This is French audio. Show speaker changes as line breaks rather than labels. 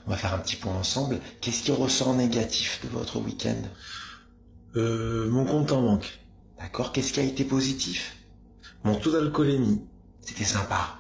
On va faire un petit point ensemble. Qu'est-ce qui ressort négatif de votre week-end?
Mon compte en banque.
D'accord, qu'est-ce qui a été positif?
Mon taux d'alcoolémie.
C'était sympa.